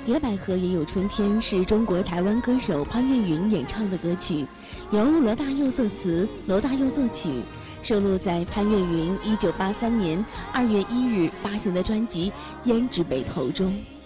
野百合也有春天是中国台湾歌手潘越云演唱的歌曲，由罗大佑作词，罗大佑作曲，收录在潘越云1983年2月1日发行的专辑《胭脂北头》中。